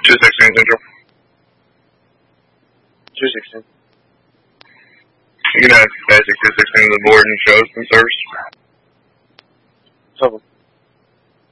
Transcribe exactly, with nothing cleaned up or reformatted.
two sixteen Central. two sixteen. You can add basic two sixteen to the board and show some service. Trouble.